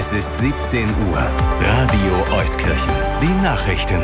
Es ist 17 Uhr. Radio Euskirchen. Die Nachrichten.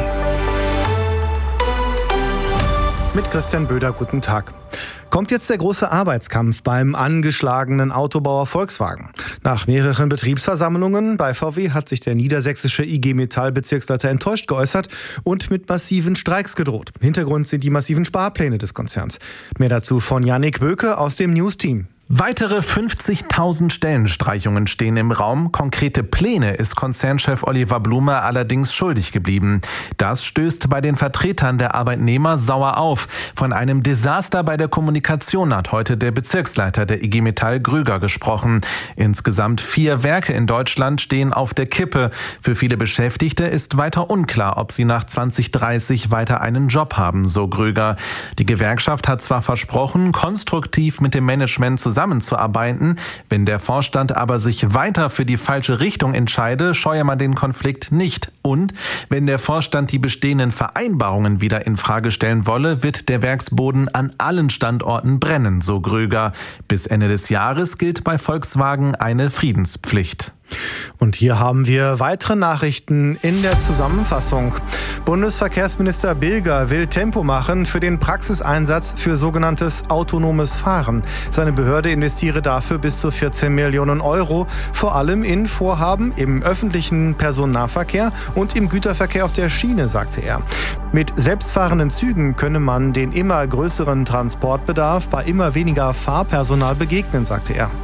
Mit Christian Böder, guten Tag. Kommt jetzt der große Arbeitskampf beim angeschlagenen Autobauer Volkswagen? Nach mehreren Betriebsversammlungen bei VW hat sich der niedersächsische IG Metall-Bezirksleiter enttäuscht geäußert und mit massiven Streiks gedroht. Hintergrund sind die massiven Sparpläne des Konzerns. Mehr dazu von Yannick Böke aus dem News-Team. Weitere 50.000 Stellenstreichungen stehen im Raum. Konkrete Pläne ist Konzernchef Oliver Blume allerdings schuldig geblieben. Das stößt bei den Vertretern der Arbeitnehmer sauer auf. Von einem Desaster bei der Kommunikation hat heute der Bezirksleiter der IG Metall Grüger gesprochen. Insgesamt 4 Werke in Deutschland stehen auf der Kippe. Für viele Beschäftigte ist weiter unklar, ob sie nach 2030 weiter einen Job haben, so Grüger. Die Gewerkschaft hat zwar versprochen, konstruktiv mit dem Management zusammenzuarbeiten. Wenn der Vorstand aber sich weiter für die falsche Richtung entscheide, scheue man den Konflikt nicht. Und wenn der Vorstand die bestehenden Vereinbarungen wieder in Frage stellen wolle, wird der Werksboden an allen Standorten brennen, so Grüger. Bis Ende des Jahres gilt bei Volkswagen eine Friedenspflicht. Und hier haben wir weitere Nachrichten in der Zusammenfassung. Bundesverkehrsminister Bilger will Tempo machen für den Praxiseinsatz für sogenanntes autonomes Fahren. Seine Behörde investiere dafür bis zu 14 Millionen Euro, vor allem in Vorhaben im öffentlichen Personennahverkehr und im Güterverkehr auf der Schiene, sagte er. Mit selbstfahrenden Zügen könne man den immer größeren Transportbedarf bei immer weniger Fahrpersonal begegnen, sagte er.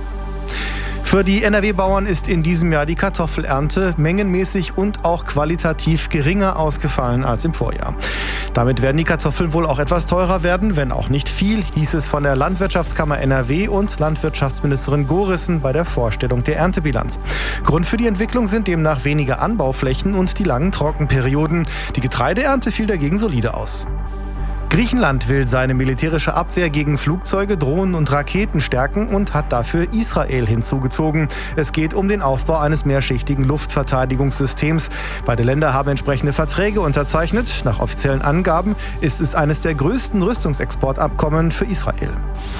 Für die NRW-Bauern ist in diesem Jahr die Kartoffelernte mengenmäßig und auch qualitativ geringer ausgefallen als im Vorjahr. Damit werden die Kartoffeln wohl auch etwas teurer werden, wenn auch nicht viel, hieß es von der Landwirtschaftskammer NRW und Landwirtschaftsministerin Gorissen bei der Vorstellung der Erntebilanz. Grund für die Entwicklung sind demnach weniger Anbauflächen und die langen Trockenperioden. Die Getreideernte fiel dagegen solide aus. Griechenland will seine militärische Abwehr gegen Flugzeuge, Drohnen und Raketen stärken und hat dafür Israel hinzugezogen. Es geht um den Aufbau eines mehrschichtigen Luftverteidigungssystems. Beide Länder haben entsprechende Verträge unterzeichnet. Nach offiziellen Angaben ist es eines der größten Rüstungsexportabkommen für Israel.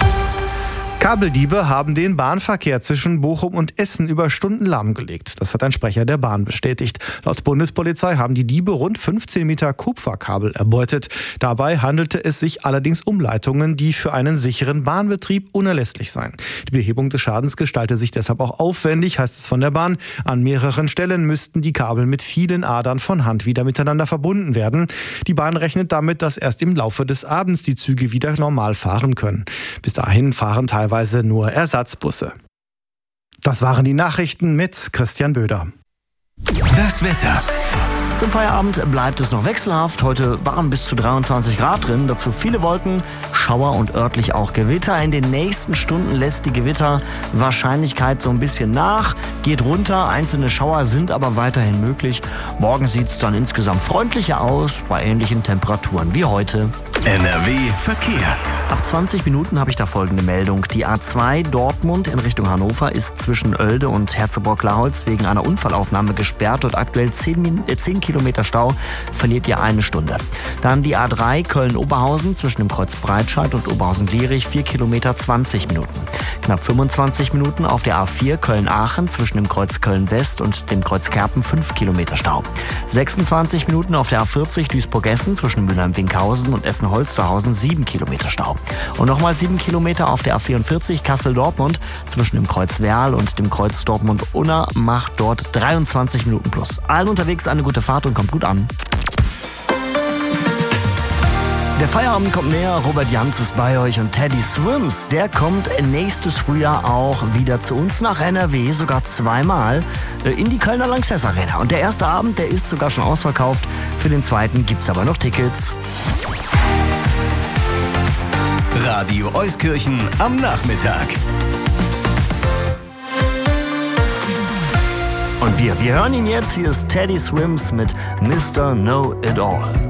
Kabeldiebe haben den Bahnverkehr zwischen Bochum und Essen über Stunden lahmgelegt. Das hat ein Sprecher der Bahn bestätigt. Laut Bundespolizei haben die Diebe rund 15 Meter Kupferkabel erbeutet. Dabei handelte es sich allerdings um Leitungen, die für einen sicheren Bahnbetrieb unerlässlich seien. Die Behebung des Schadens gestalte sich deshalb auch aufwendig, heißt es von der Bahn. An mehreren Stellen müssten die Kabel mit vielen Adern von Hand wieder miteinander verbunden werden. Die Bahn rechnet damit, dass erst im Laufe des Abends die Züge wieder normal fahren können. Bis dahin fahren teilweise nur Ersatzbusse. Das waren die Nachrichten mit Christian Böder. Das Wetter. Zum Feierabend bleibt es noch wechselhaft. Heute waren bis zu 23 Grad drin. Dazu viele Wolken, Schauer und örtlich auch Gewitter. In den nächsten Stunden lässt die Gewitterwahrscheinlichkeit so ein bisschen nach, geht runter. Einzelne Schauer sind aber weiterhin möglich. Morgen sieht es dann insgesamt freundlicher aus, bei ähnlichen Temperaturen wie heute. NRW Verkehr. Ab 20 Minuten habe ich da folgende Meldung. Die A2 Dortmund in Richtung Hannover ist zwischen Oelde und Herzogenaurach wegen einer Unfallaufnahme gesperrt. Dort aktuell 10 Kilometer Stau, verliert ihr 1 Stunde. Dann die A3 Köln-Oberhausen zwischen dem Kreuz Breitscheid und Oberhausen-Gierich, 4 Kilometer 20 Minuten. Knapp 25 Minuten auf der A4 Köln-Aachen zwischen dem Kreuz Köln-West und dem Kreuz Kerpen, 5 Kilometer Stau. 26 Minuten auf der A40 Duisburg-Essen zwischen Mülheim-Winkhausen und Essen-Holsterhausen, 7 Kilometer Stau. Und nochmal 7 Kilometer auf der A44 Kassel-Dortmund zwischen dem Kreuz Werl und dem Kreuz Dortmund-Unna, macht dort 23 Minuten plus. Allen unterwegs eine gute Fahrt und kommt gut an. Der Feierabend kommt näher, Robert Janz ist bei euch und Teddy Swims, der kommt nächstes Frühjahr auch wieder zu uns nach NRW, sogar 2-mal in die Kölner Lanxess Arena. Und der erste Abend, der ist sogar schon ausverkauft, für den zweiten gibt's aber noch Tickets. Radio Euskirchen am Nachmittag. Und wir hören ihn jetzt, hier ist Teddy Swims mit Mr. Know It All.